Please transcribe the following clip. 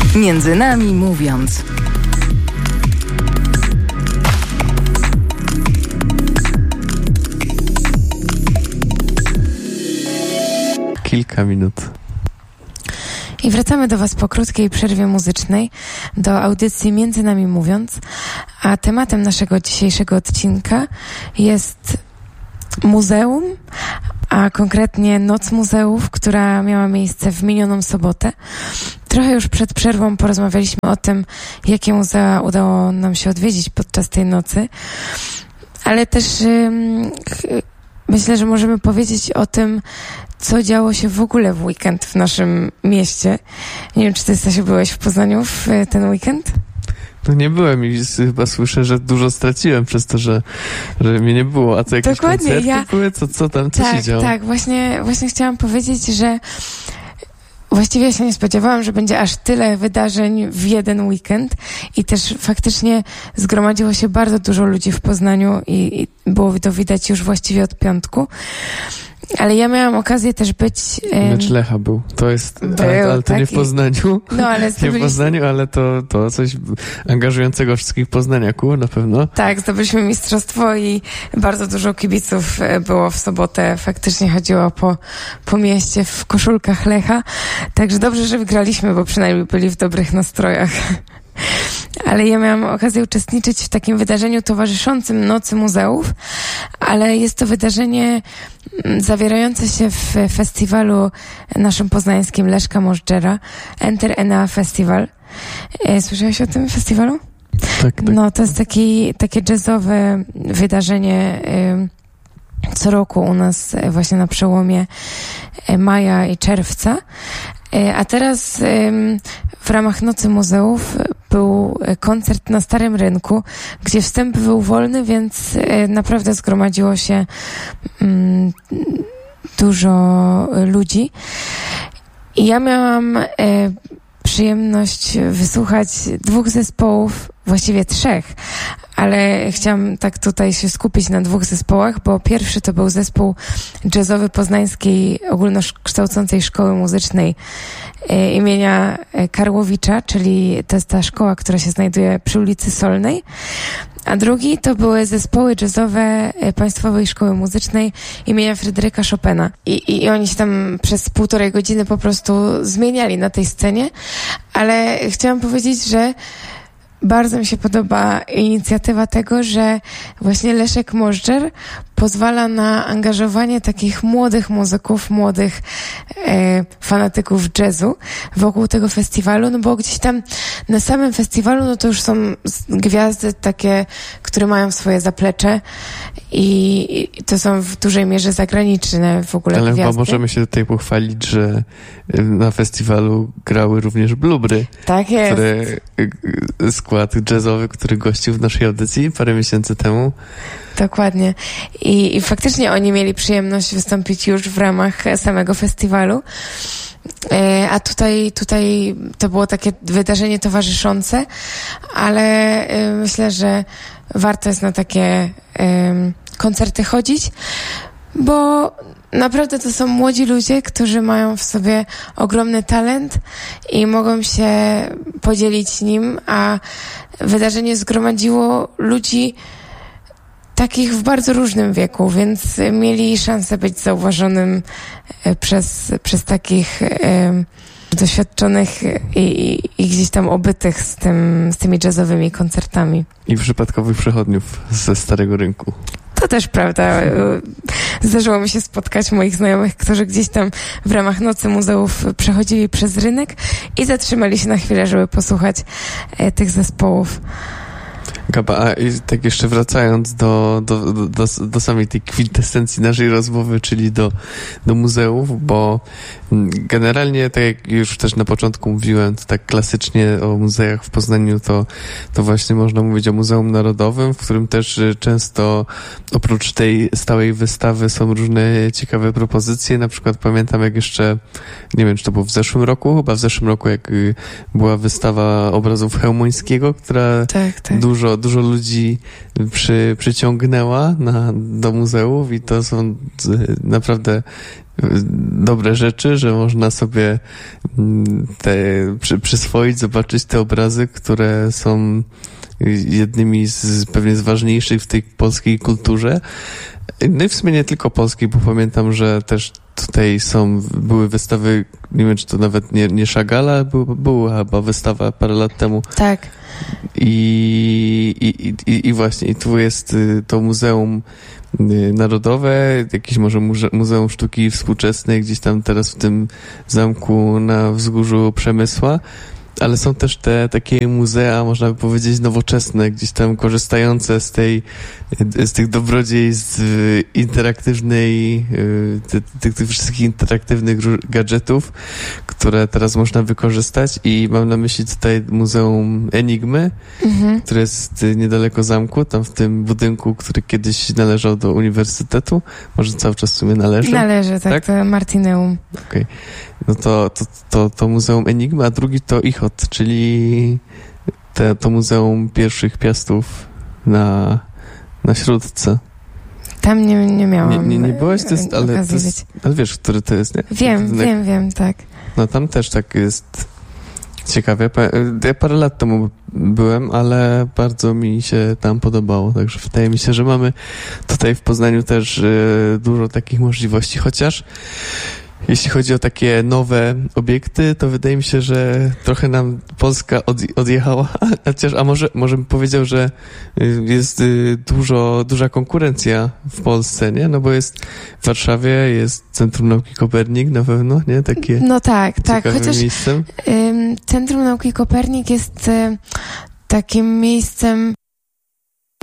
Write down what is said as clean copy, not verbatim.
Między nami mówiąc. Kilka minut. I wracamy do Was po krótkiej przerwie muzycznej, do audycji Między nami mówiąc, a tematem naszego dzisiejszego odcinka jest muzeum, a konkretnie Noc Muzeów, która miała miejsce w minioną sobotę. Trochę już przed przerwą porozmawialiśmy o tym, jakie muzea udało nam się odwiedzić podczas tej nocy, ale też myślę, że możemy powiedzieć o tym, co działo się w ogóle w weekend w naszym mieście. Nie wiem, czy ty, Stasiu, byłeś w Poznaniu w ten weekend? No nie byłem i chyba słyszę, że dużo straciłem przez to, że mnie nie było. A to jakieś koncerty były? Co tam się działo? Tak, właśnie chciałam powiedzieć, że właściwie ja się nie spodziewałam, że będzie aż tyle wydarzeń w jeden weekend i też faktycznie zgromadziło się bardzo dużo ludzi w Poznaniu i było to widać już właściwie od piątku. Ale ja miałam okazję też być... Mecz Lecha był. To jest... ale to nie w Poznaniu. No, ale nie w Poznaniu, ale to coś angażującego wszystkich poznaniaków na pewno. Tak, zdobyliśmy mistrzostwo i bardzo dużo kibiców było w sobotę. Faktycznie chodziło po mieście w koszulkach Lecha. Także dobrze, że wygraliśmy, bo przynajmniej byli w dobrych nastrojach. Ale ja miałam okazję uczestniczyć w takim wydarzeniu towarzyszącym Nocy Muzeów, ale jest to wydarzenie zawierające się w festiwalu naszym poznańskim Leszka Możdżera, Enter Enea Festival. Słyszałeś o tym festiwalu? Tak. No, to jest takie jazzowe wydarzenie co roku u nas właśnie na przełomie maja i czerwca. A teraz w ramach Nocy Muzeów był koncert na Starym Rynku, gdzie wstęp był wolny, więc naprawdę zgromadziło się dużo ludzi. I ja miałam przyjemność wysłuchać 2 zespołów, właściwie 3, ale chciałam tak tutaj się skupić na 2 zespołach, bo pierwszy to był zespół jazzowy Poznańskiej Ogólnokształcącej Szkoły Muzycznej imienia Karłowicza, czyli to jest ta szkoła, która się znajduje przy ulicy Solnej, a drugi to były zespoły jazzowe Państwowej Szkoły Muzycznej imienia Fryderyka Chopina. I oni się tam przez 1,5 godziny po prostu zmieniali na tej scenie, ale chciałam powiedzieć, że bardzo mi się podoba inicjatywa tego, że właśnie Leszek Możdżer pozwala na angażowanie takich młodych muzyków, młodych fanatyków jazzu wokół tego festiwalu, no bo gdzieś tam na samym festiwalu, no to już są gwiazdy takie, które mają swoje zaplecze i to są w dużej mierze zagraniczne w ogóle gwiazdy. Ale możemy się tutaj pochwalić, że na festiwalu grały również Blubry. Tak jest. Skład jazzowy, który gościł w naszej audycji parę miesięcy temu. Dokładnie. I faktycznie oni mieli przyjemność wystąpić już w ramach samego festiwalu. A tutaj to było takie wydarzenie towarzyszące, ale myślę, że warto jest na takie koncerty chodzić, bo naprawdę to są młodzi ludzie, którzy mają w sobie ogromny talent i mogą się podzielić nim, a wydarzenie zgromadziło ludzi takich w bardzo różnym wieku, więc mieli szansę być zauważonym przez takich doświadczonych i gdzieś tam obytych z tymi jazzowymi koncertami. I przypadkowych przechodniów ze Starego Rynku. To też prawda. Zdarzyło mi się spotkać moich znajomych, którzy gdzieś tam w ramach Nocy Muzeów przechodzili przez rynek i zatrzymali się na chwilę, żeby posłuchać tych zespołów. Gaba, a tak jeszcze wracając do samej tej kwintesencji naszej rozmowy, czyli do muzeów, bo generalnie, tak jak już też na początku mówiłem, to tak klasycznie o muzeach w Poznaniu, to właśnie można mówić o Muzeum Narodowym, w którym też często oprócz tej stałej wystawy są różne ciekawe propozycje. Na przykład pamiętam, jak jeszcze, nie wiem, czy to było w zeszłym roku, chyba w zeszłym roku, jak była wystawa obrazów Chełmońskiego, która tak. dużo ludzi przyciągnęła do muzeów i to są naprawdę dobre rzeczy, że można sobie przyswoić, zobaczyć te obrazy, które są jednymi pewnie z ważniejszych w tej polskiej kulturze. No i w sumie nie tylko polskiej, bo pamiętam, że też tutaj były wystawy, nie wiem, czy to nawet nie Chagalla, ale była chyba wystawa parę lat temu. Tak. I właśnie, i tu jest to Muzeum Narodowe, jakieś może Muzeum Sztuki Współczesnej, gdzieś tam teraz w tym zamku na wzgórzu Przemysła, ale są też te takie muzea, można by powiedzieć, nowoczesne, gdzieś tam korzystające z tych dobrodziejstw interaktywnej, tych wszystkich interaktywnych gadżetów, które teraz można wykorzystać i mam na myśli tutaj Muzeum Enigmy, które jest niedaleko zamku, tam w tym budynku, który kiedyś należał do uniwersytetu, może cały czas w sumie należy. Należy, tak, to Martineum. Okej. No to Muzeum Enigma, a drugi to ICHOT, czyli to Muzeum Pierwszych Piastów na Śródce. Tam nie miałam. Nie byłaś, ale wiesz, który to jest, nie? Wiem, tak. No tam też tak jest ciekawie. Ja parę lat temu byłem, ale bardzo mi się tam podobało, także wydaje mi się, że mamy tutaj w Poznaniu też dużo takich możliwości, chociaż jeśli chodzi o takie nowe obiekty, to wydaje mi się, że trochę nam Polska odjechała, a może bym powiedział, że jest duża konkurencja w Polsce, nie? No bo jest w Warszawie, jest Centrum Nauki Kopernik na pewno, nie? Takie no tak, chociaż miejscem. Centrum Nauki Kopernik jest takim miejscem